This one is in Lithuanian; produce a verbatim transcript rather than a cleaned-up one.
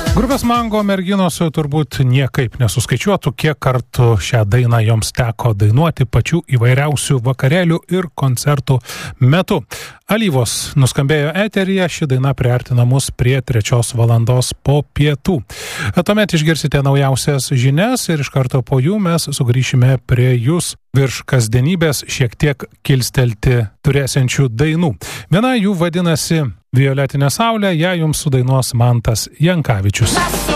Grupės Mango merginos turbūt niekaip nesuskaičiuotų, kiek kartų šią dainą joms teko dainuoti pačių įvairiausių vakarėlių ir koncertų metu. Alyvos nuskambėjo eteryje, ši daina priartina mus prie trečios valandos po pietų. Tuomet išgirsite naujausias žinias ir iš karto po jų mes sugrįšime prie jūs virš kasdienybės šiek tiek kilstelti turėsiančių dainų. Viena jų vadinasi Violetinė saulė, ją jums sudainuos Mantas Jankavičius.